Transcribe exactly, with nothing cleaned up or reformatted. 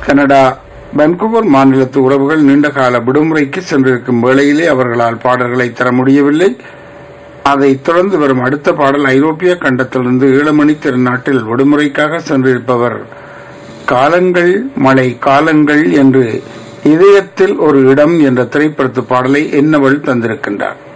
Canada Vancouver மாநிலத்து உறவுகள் நீண்டகால விடுமுறைக்கு சென்றிருக்கும் வேளையிலே அவர்களால் பாடல்களை தர முடியவில்லை. அதைத் தொடர்ந்து வரும் அடுத்த பாடல் ஐரோப்பிய கண்டத்திலிருந்து ஈழமணி திருநாட்டில் விடுமுறைக்காக சென்றிருப்பவர் காலங்கள் மழை காலங்கள் என்று இதயத்தில் ஒரு இடம் என்ற திரைப்படத்து பாடலை என்னவள் தந்திருக்கின்றார்.